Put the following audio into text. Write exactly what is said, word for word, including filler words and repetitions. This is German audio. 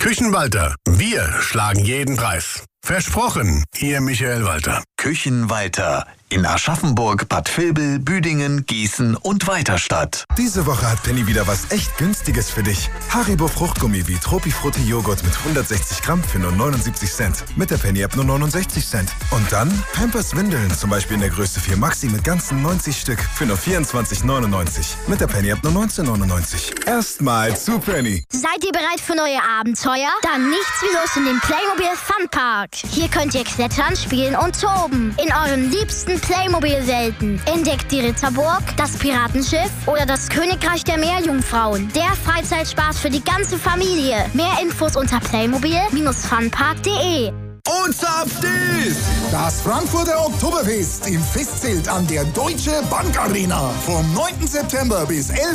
Küchenwalter. Wir schlagen jeden Preis. Versprochen, Ihr Michael Walter. Küchenwalter in Aschaffenburg, Bad Vilbel, Büdingen, Gießen und Weiterstadt. Diese Woche hat Penny wieder was echt Günstiges für dich. Haribo Fruchtgummi wie Tropifrutti Joghurt mit hundertsechzig Gramm für nur neunundsiebzig Cent. Mit der Penny-App nur neunundsechzig Cent. Und dann Pampers Windeln, zum Beispiel in der Größe vier Maxi mit ganzen neunzig Stück für nur vierundzwanzig neunundneunzig. Mit der Penny-App nur neunzehn neunundneunzig. Erstmal zu Penny. Seid ihr bereit für neue Abenteuer? Dann nichts wie los in den Playmobil Funpark. Hier könnt ihr klettern, spielen und toben. In euren liebsten Playmobil-Welten. Entdeckt die Ritterburg, das Piratenschiff oder das Königreich der Meerjungfrauen. Der Freizeitspaß für die ganze Familie. Mehr Infos unter playmobil funpark punkt de. Und zapft ist das Frankfurter Oktoberfest im Festzelt an der Deutsche Bank Arena. Vom neunten September bis elften